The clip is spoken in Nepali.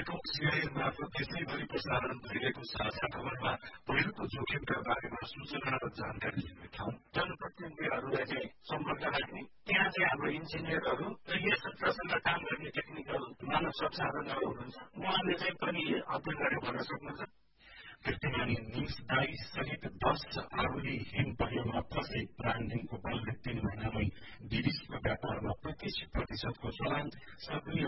टेलिकम सिआइएन मार्फत देशैभरि प्रसारण भइरहेको साझा खबरमा पहिरोको जोखिमका बारेमा सूचना र जानकारी लिने ठाउँ जनप्रतिनिधिहरूलाई चाहिँ सम्पर्क राख्ने त्यहाँ चाहिँ हाम्रो इन्जिनियरहरू र यस क्षेत्रसँग काम गर्ने टेक्निकल मानव संसाधनहरू हुनुहुन्छ उहाँले चाहिँ पनि अध्ययन गरेर भन्न सक्नुहुन्छ कीर्तिमानी निस दाई सहित 10 आरोही हिम पहिरोमा फँसे ब्रान्डिङको बलले 3 महिनामै विदेशको व्यापारमा 35% को चलान सक्रिय